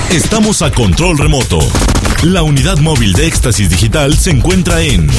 Estamos a control remoto. La unidad móvil de Éxtasis Digital se encuentra en...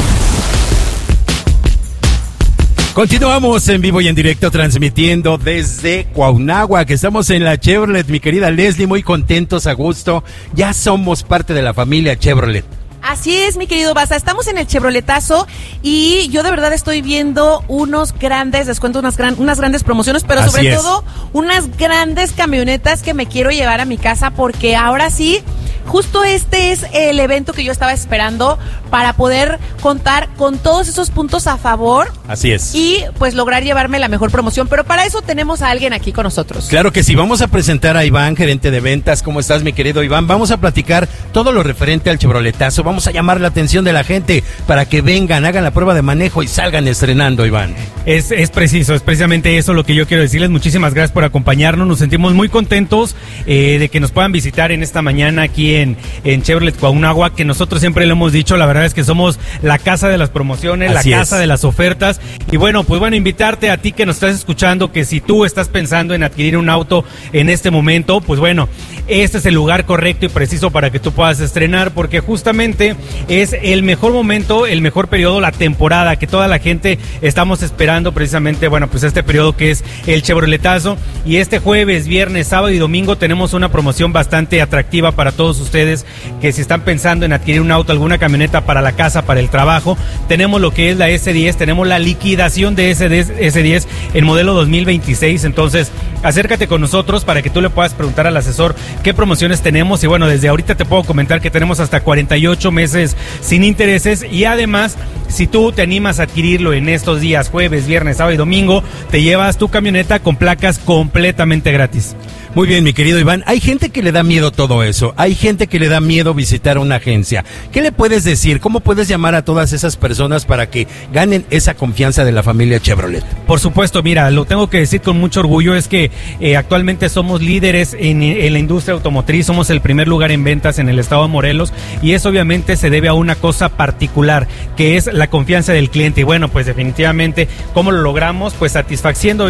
Continuamos en vivo y en directo transmitiendo desde Cuauhnáhuac, que estamos en la Chevrolet, mi querida Leslie, muy contentos, a gusto. Ya somos parte de la familia Chevrolet. Así es, mi querido Baza, estamos en el Chevroletazo y yo de verdad estoy viendo unos grandes descuentos, unas grandes promociones, pero Así sobre es. todo unas grandes camionetas que me quiero llevar a mi casa porque ahora sí, justo este es el evento que yo estaba esperando para poder contar con todos esos puntos a favor. Así es. Y pues lograr llevarme la mejor promoción, pero para eso tenemos a alguien aquí con nosotros. Claro que sí, vamos a presentar a Iván, gerente de ventas. ¿Cómo estás, mi querido Iván? Vamos a platicar todo lo referente al Chevroletazo. Vamos a llamar la atención de la gente para que vengan, hagan la prueba de manejo y salgan estrenando, Iván. Es preciso, es precisamente eso lo que yo quiero decirles. Muchísimas gracias por acompañarnos. Nos sentimos muy contentos de que nos puedan visitar en esta mañana aquí en Chevrolet Cuauhnáhuac, que nosotros siempre lo hemos dicho, la verdad es que somos la casa de las promociones, Así la casa es. de las ofertas. Y bueno, pues bueno, invitarte a ti que nos estás escuchando, que si tú estás pensando en adquirir un auto en este momento, pues bueno, este es el lugar correcto y preciso para que tú puedas estrenar, porque justamente es el mejor momento, el mejor periodo, la temporada que toda la gente estamos esperando precisamente, bueno, pues este periodo que es el Chevroletazo. Y este jueves, viernes, sábado y domingo tenemos una promoción bastante atractiva para todos ustedes que si están pensando en adquirir un auto, alguna camioneta para la casa, para el trabajo, tenemos lo que es la S10, tenemos la liquidación de S10 en modelo 2026, entonces acércate con nosotros para que tú le puedas preguntar al asesor qué promociones tenemos. Y bueno, desde ahorita te puedo comentar que tenemos hasta 48 meses sin intereses, y además si tú te animas a adquirirlo en estos días, jueves, viernes, sábado y domingo, te llevas tu camioneta con placas completamente gratis. Muy bien, mi querido Iván. Hay gente que le da miedo todo eso. Hay gente que le da miedo visitar una agencia. ¿Qué le puedes decir? ¿Cómo puedes llamar a todas esas personas para que ganen esa confianza de la familia Chevrolet? Por supuesto, mira, lo tengo que decir con mucho orgullo, es que actualmente somos líderes en la industria automotriz, somos el primer lugar en ventas en el estado de Morelos, y eso obviamente se debe a una cosa particular, que es la confianza del cliente. Y bueno, pues definitivamente, ¿cómo lo logramos? Pues satisfaciendo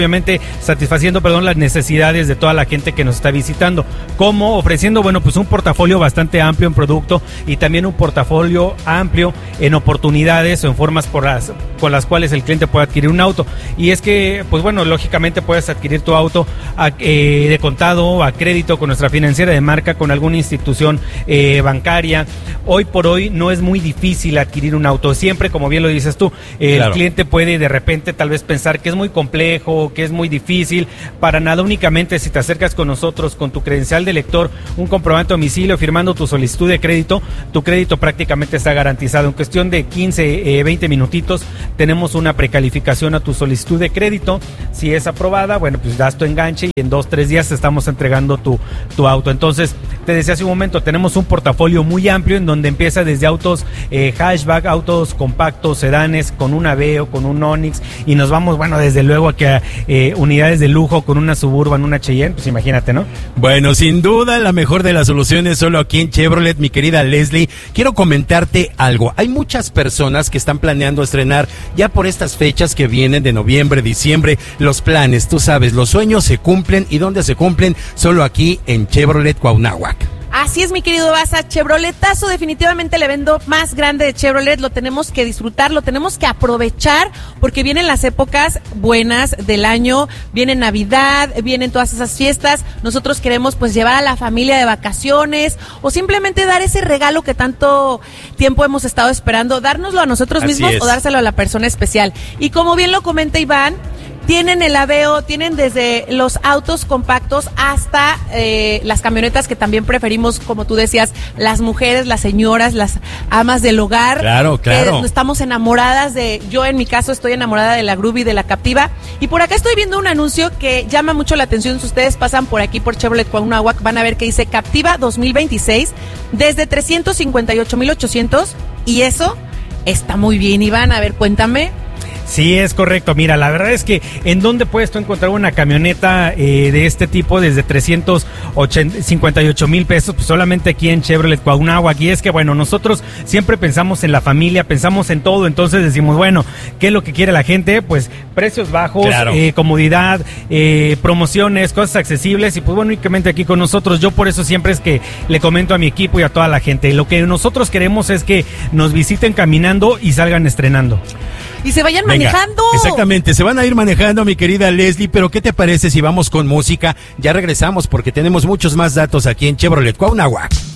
las necesidades de toda la gente que nos está visitando. ¿Cómo? Ofreciendo, bueno, pues un portafolio bastante amplio en producto y también un portafolio amplio en oportunidades o en formas con las cuales el cliente puede adquirir un auto. Y es que, pues bueno, lógicamente puedes adquirir tu auto de contado, a crédito, con nuestra financiera de marca, con alguna institución bancaria. Hoy por hoy no es muy difícil adquirir un auto. Siempre, como bien lo dices tú, el cliente puede de repente tal vez pensar que es muy complejo, que es muy difícil. Para nada, únicamente si te acercas con nosotros con tu credencial de lector, un comprobante de domicilio, firmando tu solicitud de crédito, tu crédito prácticamente está garantizado. En cuestión de 20 minutitos tenemos una precalificación a tu solicitud de crédito. Si es aprobada, bueno, pues das tu enganche y en 2-3 días te estamos entregando tu auto. Entonces, te decía hace un momento, tenemos un portafolio muy amplio en donde empieza desde autos hatchback, autos compactos, sedanes, con un Aveo, con un Onix, y nos vamos, bueno, desde luego a que unidades de lujo con una Suburban, una Cheyenne, pues imagínate, ¿no? Bueno, sin duda la mejor de las soluciones solo aquí en Chevrolet, mi querida Leslie. Quiero comentarte algo. Hay muchas personas que están planeando estrenar ya por estas fechas que vienen de noviembre, diciembre. Los planes, tú sabes, los sueños se cumplen, y ¿dónde se cumplen? Solo aquí en Chevrolet Cuauhnáhuac. Así es, mi querido Baza, Chevroletazo, definitivamente el evento más grande de Chevrolet. Lo tenemos que disfrutar, lo tenemos que aprovechar, porque vienen las épocas buenas del año, viene Navidad, vienen todas esas fiestas. Nosotros queremos pues llevar a la familia de vacaciones, o simplemente dar ese regalo que tanto tiempo hemos estado esperando, dárnoslo a nosotros mismos o dárselo a la persona especial. Y como bien lo comenta Iván, tienen el Aveo, tienen desde los autos compactos hasta las camionetas que también preferimos, como tú decías, las mujeres, las señoras, las amas del hogar. Claro. Estamos enamoradas yo en mi caso estoy enamorada de la Groovy, de la Captiva. Y por acá estoy viendo un anuncio que llama mucho la atención. Si ustedes pasan por aquí por Chevrolet Cuauhnáhuac, van a ver que dice Captiva 2026 desde 358,800, y eso está muy bien, Iván. A ver, cuéntame. Sí, es correcto. Mira, la verdad es que ¿en dónde puedes tú encontrar una camioneta de este tipo desde 358,000 pesos? Pues solamente aquí en Chevrolet Cuauhnáhuac. Aquí es que, bueno, nosotros siempre pensamos en la familia, pensamos en todo, entonces decimos, bueno, ¿qué es lo que quiere la gente? Pues precios bajos, claro, comodidad, promociones, cosas accesibles, y pues bueno, únicamente aquí con nosotros. Yo por eso siempre es que le comento a mi equipo y a toda la gente, lo que nosotros queremos es que nos visiten caminando y salgan estrenando. Y se vayan manejando. Exactamente, se van a ir manejando, mi querida Leslie, pero ¿qué te parece si vamos con música? Ya regresamos porque tenemos muchos más datos aquí en Chevrolet Cuauhnáhuac.